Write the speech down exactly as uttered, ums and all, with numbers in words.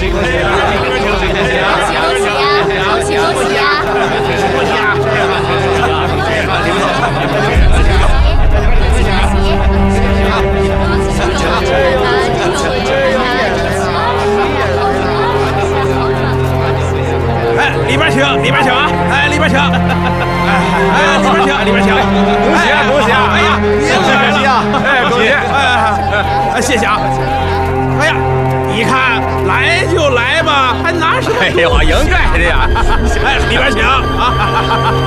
喜恭喜啊！恭喜恭喜恭喜啊！ 恭喜恭喜啊！恭喜恭喜啊！ 恭喜啊！哎，里边请，里边请啊！哎，里边请！哎，里边请，里边请！恭喜啊，恭喜啊！哎呀，恭喜来了！哎，恭喜！哎，谢谢啊！哎呀，你看来就来吧，还拿什么？哎呦，应该的呀！哎，里边请啊！